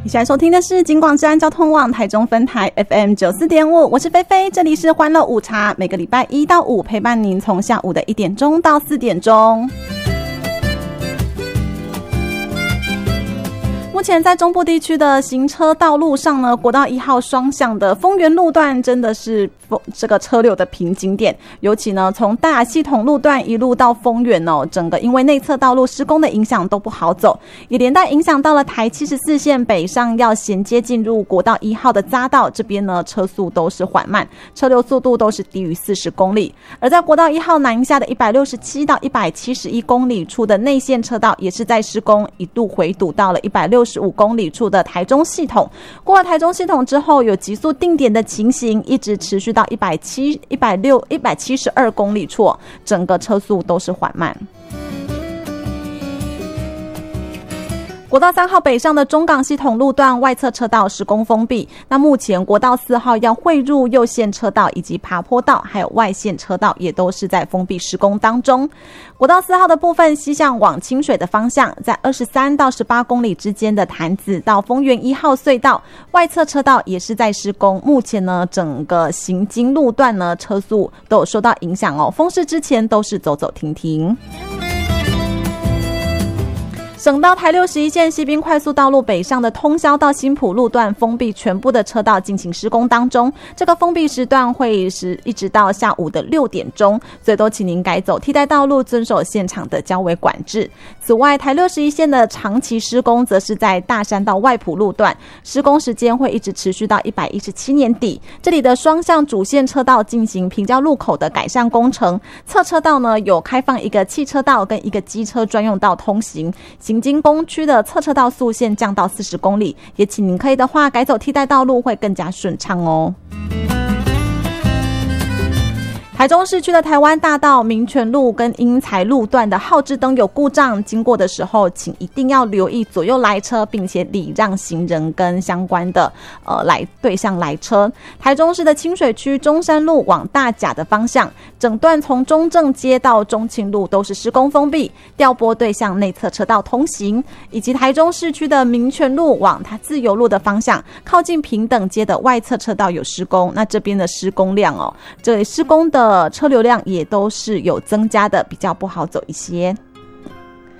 你现在收听的是警广治安交通网台中分台 FM 94.5，我是菲菲，这里是欢乐午茶，每个礼拜1到5陪伴您从下午的1点钟到4点钟。目前在中部地区的行车道路上呢，国道1号双向的丰原路段真的是这个车流的瓶颈点，尤其呢从大雅系统路段一路到丰原哦，整个因为内侧道路施工的影响都不好走，也连带影响到了台74线北上要衔接进入国道1号的匝道，这边呢车速都是缓慢，车流速度都是低于40公里。而在国道1号南下的167到171公里处的内线车道也是在施工，一度回堵到了165公里处的台中系统，过了台中系统之后有急速定点的情形，一直持续到172公里处，整个车速都是缓慢。国道3号北上的中港系统路段外侧车道施工封闭，那目前国道4号要汇入右线车道以及爬坡道还有外线车道也都是在封闭施工当中。国道4号的部分西向往清水的方向，在23到18公里之间的潭子到丰原1号隧道外侧车道也是在施工，目前呢整个行经路段呢车速都有受到影响哦，封市之前都是走走停停。省道台61线西滨快速道路北上的通霄到新埔路段封闭全部的车道进行施工当中，这个封闭时段会是一直到下午的6点钟，所以都请您改走替代道路，遵守现场的交维管制。此外，台61线的长期施工则是在大山到外埔路段，施工时间会一直持续到117年底。这里的双向主线车道进行平交路口的改善工程，侧车道呢有开放一个汽车道跟一个机车专用道通行，行经工区的侧车道速限降到40公里，也请您可以的话改走替代道路会更加顺畅哦。台中市区的台湾大道、民权路跟英才路段的号志灯有故障，经过的时候请一定要留意左右来车，并且礼让行人跟相关的对向来车。台中市的清水区中山路往大甲的方向，整段从中正街到中清路都是施工封闭，调拨对向内侧车道通行，以及台中市区的民权路往自由路的方向，靠近平等街的外侧车道有施工，那这边的施工量这里施工的车流量也都是有增加的，比较不好走一些。